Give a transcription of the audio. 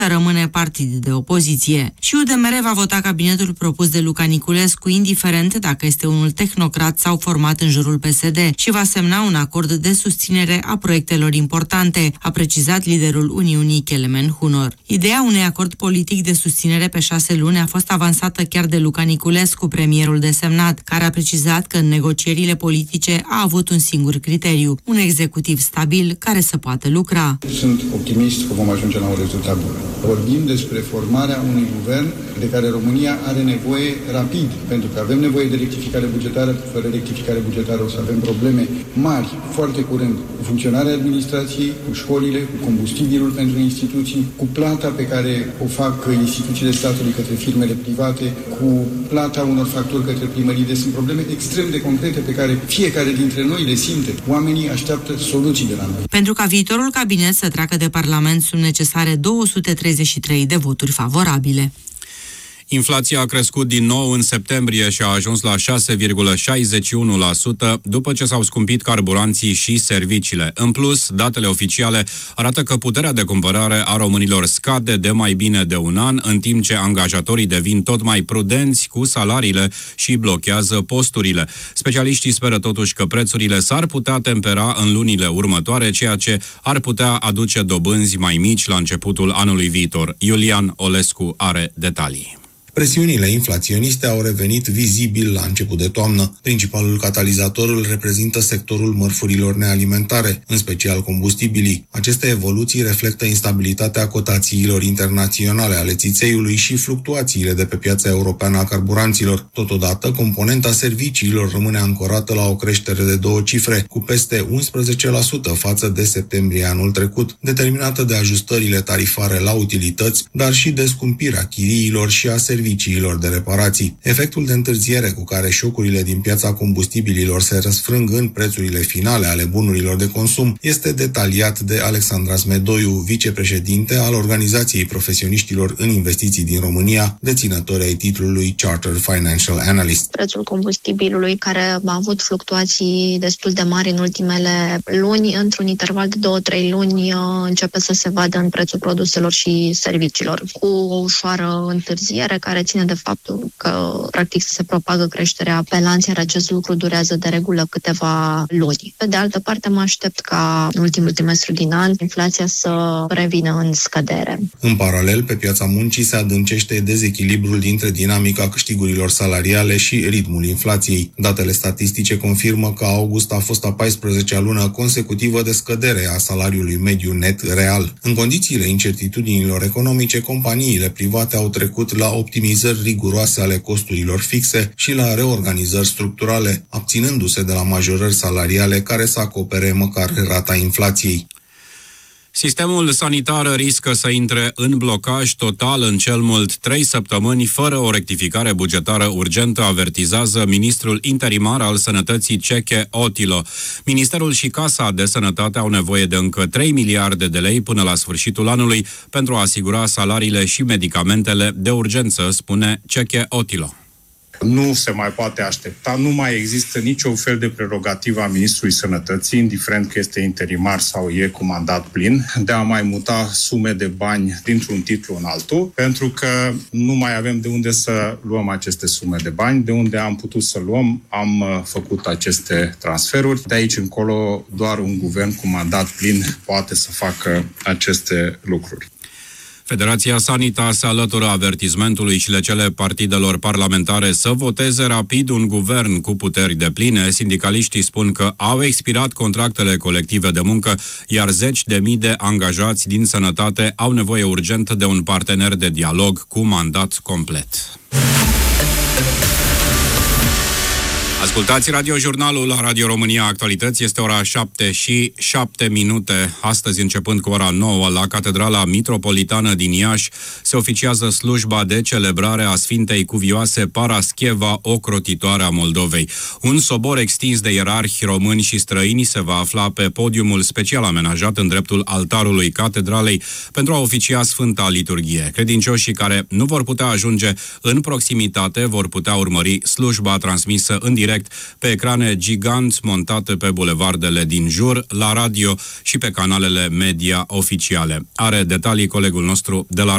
rămâne partid de opoziție. Și UDMR va vota cabinetul propus de Luca Niculescu, indiferent dacă este unul tehnocrat sau format în jurul PSD, și va semna un acord de susținere a proiectelor importante, a precizat liderul Uniunii Kelemen Hunor. Ideea unui acord politic de susținere pe 6 luni a fost avansată chiar de Luca Niculescu, premierul desemnat, care a precizat că în negocierile politice a avut un singur criteriu, un executiv stabil care să poată lucra. Sunt optimist că vom ajunge la un rezultat bun. Vorbim despre formarea unui guvern de care România are nevoie rapid, pentru că avem nevoie de rectificare bugetară. Fără rectificare bugetară o să avem probleme mari, foarte curând, cu funcționarea administrației, cu școlile, cu combustibilul pentru instituții, cu plata pe care o fac instituțiile statului către firmele private, cu plata unor facturi către primării. Deci sunt probleme extrem de concrete pe care fiecare dintre noi le simte. Oamenii așteaptă soluții de la noi. Pentru ca viitorul cabinet să treacă de Parlament, sunt necesare 233 de voturi favorabile. Inflația a crescut din nou în septembrie și a ajuns la 6,61% după ce s-au scumpit carburanții și serviciile. În plus, datele oficiale arată că puterea de cumpărare a românilor scade de mai bine de un an, în timp ce angajatorii devin tot mai prudenți cu salariile și blochează posturile. Specialiștii speră totuși că prețurile s-ar putea tempera în lunile următoare, ceea ce ar putea aduce dobânzi mai mici la începutul anului viitor. Iulian Olescu are detalii. Presiunile inflaționiste au revenit vizibil la început de toamnă. Principalul catalizator îl reprezintă sectorul mărfurilor nealimentare, în special combustibilii. Aceste evoluții reflectă instabilitatea cotațiilor internaționale ale țițeiului și fluctuațiile de pe piața europeană a carburanților. Totodată, componenta serviciilor rămâne ancorată la o creștere de 2 cifre, cu peste 11% față de septembrie anul trecut, determinată de ajustările tarifare la utilități, dar și de scumpirea chiriilor și a serviciilor de reparații. Efectul de întârziere cu care șocurile din piața combustibililor se răsfrâng în prețurile finale ale bunurilor de consum este detaliat de Alexandra Smedoiu, vicepreședinte al Organizației Profesioniștilor în Investiții din România, deținători ai titlului Chartered Financial Analyst. Prețul combustibilului, care a avut fluctuații destul de mari în ultimele luni, într-un interval de 2-3 luni începe să se vadă în prețul produselor și serviciilor, cu o ușoară întârziere care ține de faptul că practic se propagă creșterea pe lanț, iar acest lucru durează de regulă câteva luni. Pe de altă parte, mă aștept ca în ultimul trimestru din an inflația să revină în scădere. În paralel, pe piața muncii se adâncește dezechilibrul dintre dinamica câștigurilor salariale și ritmul inflației. Datele statistice confirmă că august a fost a 14-a lună consecutivă de scădere a salariului mediu net real. În condițiile incertitudinilor economice, companiile private au trecut la optimizări riguroase ale costurilor fixe și la reorganizări structurale, abținându-se de la majorări salariale care să acopere măcar rata inflației. Sistemul sanitar riscă să intre în blocaj total în cel mult 3 săptămâni fără o rectificare bugetară urgentă, avertizează ministrul interimar al Sănătății Ceche Otilo. Ministerul și Casa de Sănătate au nevoie de încă 3 miliarde de lei până la sfârșitul anului pentru a asigura salariile și medicamentele de urgență, spune Ceche Otilo. Nu se mai poate aștepta, nu mai există niciun fel de prerogativă a Ministrului Sănătății, indiferent că este interimar sau e cu mandat plin, de a mai muta sume de bani dintr-un titlu în altul, pentru că nu mai avem de unde să luăm aceste sume de bani, de unde am putut să luăm, am făcut aceste transferuri. De aici încolo, doar un guvern cu mandat plin poate să facă aceste lucruri. Federația Sanita se alătură avertismentului și le cele partidelor parlamentare să voteze rapid un guvern cu puteri depline. Sindicaliștii spun că au expirat contractele colective de muncă, iar zeci de mii de angajați din sănătate au nevoie urgentă de un partener de dialog cu mandat complet. Ascultați radiojurnalul la Radio România Actualități, este ora 7:07. Astăzi, începând cu ora 9, la Catedrala Mitropolitană din Iași, se oficiază slujba de celebrare a Sfintei Cuvioase Parascheva, ocrotitoare a Moldovei. Un sobor extins de ierarhi români și străini se va afla pe podiumul special amenajat în dreptul altarului catedralei pentru a oficia Sfânta Liturghie. Credincioșii care nu vor putea ajunge în proximitate vor putea urmări slujba transmisă în direct direct pe ecrane giganți montate pe bulevardele din jur, la radio și pe canalele media oficiale. Are detalii colegul nostru de la